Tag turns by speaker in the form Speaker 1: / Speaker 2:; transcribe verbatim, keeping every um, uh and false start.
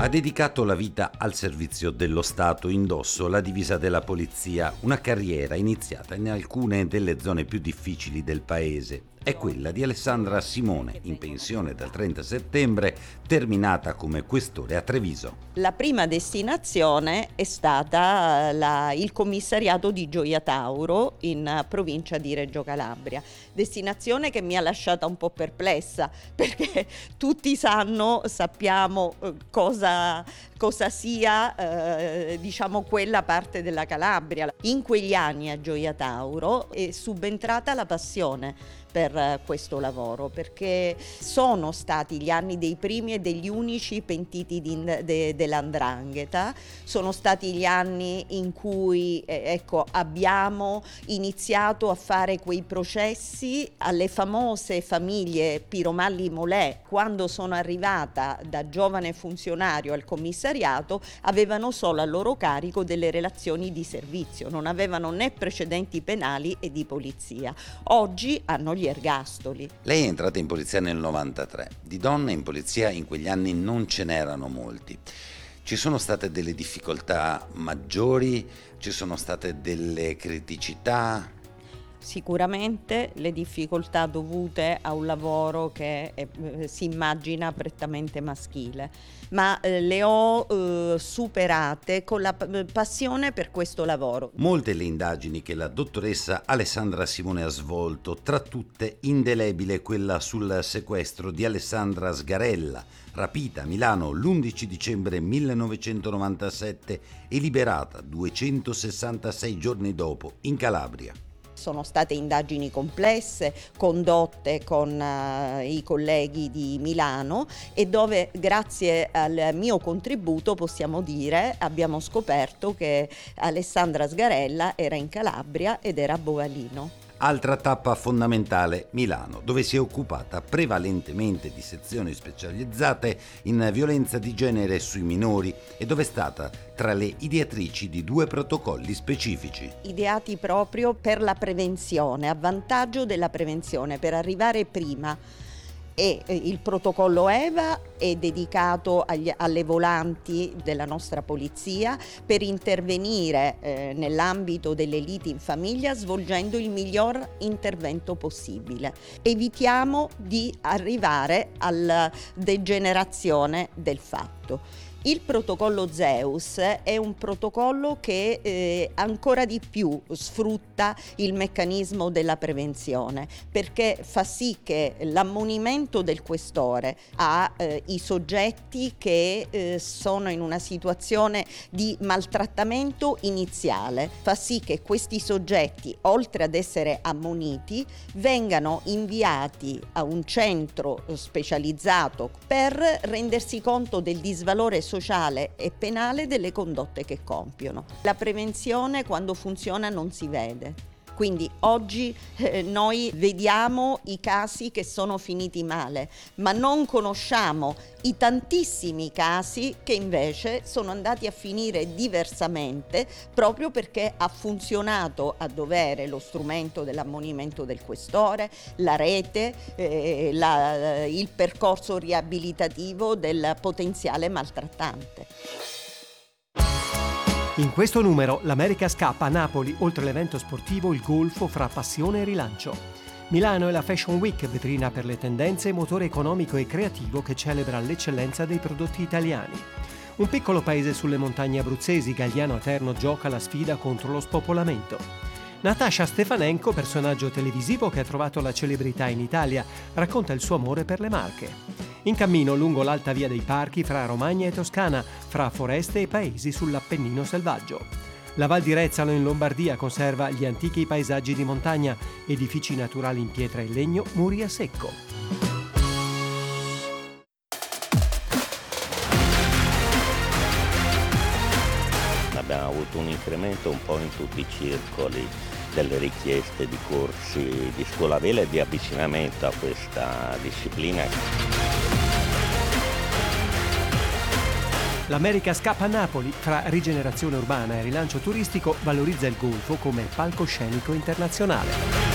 Speaker 1: Ha dedicato la vita al servizio dello Stato, indosso la divisa della polizia, una carriera iniziata in alcune delle zone più difficili del paese. È quella di Alessandra Simone, in pensione dal trenta settembre, terminata come questore a Treviso.
Speaker 2: La prima destinazione è stata la, il commissariato di Gioia Tauro in provincia di Reggio Calabria, destinazione che mi ha lasciata un po' perplessa perché tutti sanno, sappiamo eh, cosa, cosa sia eh, diciamo quella parte della Calabria. In quegli anni a Gioia Tauro è subentrata la passione per questo lavoro, perché sono stati gli anni dei primi e degli unici pentiti di, de, dell'andrangheta, sono stati gli anni in cui eh, ecco, abbiamo iniziato a fare quei processi alle famose famiglie Piromalli Molè. Quando sono arrivata da giovane funzionario al commissariato avevano solo a loro carico delle relazioni di servizio, non avevano né precedenti penali e di polizia. Oggi hanno gli ergastoli.
Speaker 1: Lei è entrata in polizia nel novantatré. Di donne in polizia in quegli anni non ce n'erano molti. Ci sono state delle difficoltà maggiori? Ci sono state delle criticità?
Speaker 2: Sicuramente le difficoltà dovute a un lavoro che eh, si immagina prettamente maschile, ma eh, le ho eh, superate con la p- passione per questo lavoro.
Speaker 1: Molte le indagini che la dottoressa Alessandra Simone ha svolto, tra tutte indelebile quella sul sequestro di Alessandra Sgarella, rapita a Milano l'undici dicembre millenovecentonovantasette e liberata duecentosessantasei giorni dopo in Calabria.
Speaker 2: Sono state indagini complesse, condotte con uh, i colleghi di Milano e dove grazie al mio contributo possiamo dire abbiamo scoperto che Alessandra Sgarella era in Calabria ed era a Bovalino.
Speaker 1: Altra tappa fondamentale, Milano, dove si è occupata prevalentemente di sezioni specializzate in violenza di genere sui minori e dove è stata tra le ideatrici di due protocolli specifici.
Speaker 2: Ideati proprio per la prevenzione, a vantaggio della prevenzione, per arrivare prima. E il protocollo EVA è dedicato agli, alle volanti della nostra polizia per intervenire eh, nell'ambito delle liti in famiglia svolgendo il miglior intervento possibile. Evitiamo di arrivare alla degenerazione del fatto. Il protocollo Zeus è un protocollo che eh, ancora di più sfrutta il meccanismo della prevenzione perché fa sì che l'ammonimento del questore a eh, i soggetti che eh, sono in una situazione di maltrattamento iniziale fa sì che questi soggetti, oltre ad essere ammoniti, vengano inviati a un centro specializzato per rendersi conto del disvalore sociale e penale delle condotte che compiono. La prevenzione quando funziona non si vede. Quindi oggi eh, noi vediamo i casi che sono finiti male, ma non conosciamo i tantissimi casi che invece sono andati a finire diversamente proprio perché ha funzionato a dovere lo strumento dell'ammonimento del questore, la rete, eh, la, il percorso riabilitativo del potenziale maltrattante.
Speaker 3: In questo numero l'America's Cup a Napoli, oltre l'evento sportivo, il golfo fra passione e rilancio. Milano è la Fashion Week, vetrina per le tendenze, motore economico e creativo che celebra l'eccellenza dei prodotti italiani. Un piccolo paese sulle montagne abruzzesi, Galliano Aterno gioca la sfida contro lo spopolamento. Natasha Stefanenko, personaggio televisivo che ha trovato la celebrità in Italia, racconta il suo amore per le Marche. In cammino lungo l'alta via dei parchi fra Romagna e Toscana, fra foreste e paesi sull'Appennino selvaggio. La Val di Rezzano in Lombardia conserva gli antichi paesaggi di montagna, edifici naturali in pietra e legno, muri a secco.
Speaker 4: Abbiamo avuto un incremento un po' in tutti i circoli delle richieste di corsi di scuola vela e di avvicinamento a questa disciplina.
Speaker 3: L'America's Cup a Napoli, fra rigenerazione urbana e rilancio turistico, valorizza il golfo come palcoscenico internazionale.